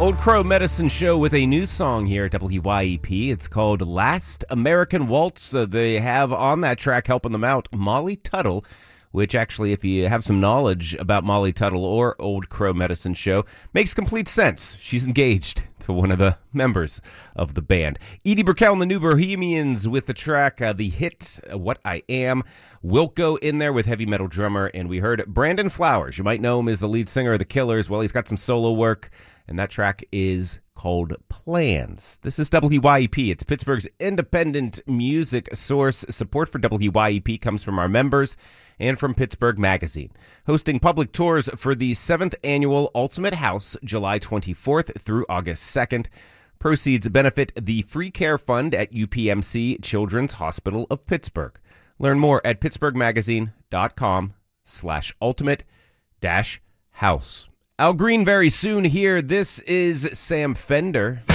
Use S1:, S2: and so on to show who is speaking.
S1: Old Crow Medicine Show with a new song here at WYEP. It's called Last American Waltz. They have on that track helping them out Molly Tuttle, which actually, if you have some knowledge about Molly Tuttle or Old Crow Medicine Show, makes complete sense. She's engaged to one of the members of the band. Edie Brickell and the New Bohemians with the track, the hit, What I Am. Wilco in there with heavy metal drummer. And we heard Brandon Flowers. You might know him as the lead singer of The Killers. Well, he's got some solo work, and that track is called Plans. This is WYEP. It's Pittsburgh's independent music source. Support for WYEP comes from our members and from Pittsburgh Magazine. Hosting public tours for the 7th annual Ultimate House, July 24th through August 2nd. Proceeds benefit the Free Care Fund at UPMC Children's Hospital of Pittsburgh. Learn more at pittsburghmagazine.com/ultimate-house. Al Green very soon here. This is Sam Fender.